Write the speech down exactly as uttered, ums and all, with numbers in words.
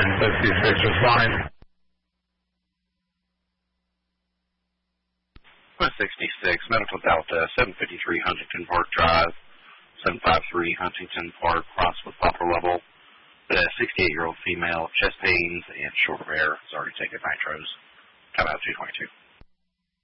ten fifty-six, respond. one sixty-six, Medical Delta, seven fifty-three Huntington Park Drive, seven five three Huntington Park, cross with upper level. The sixty-eight-year-old female, chest pains and short of air, has already taken nitros. Come out two twenty-two.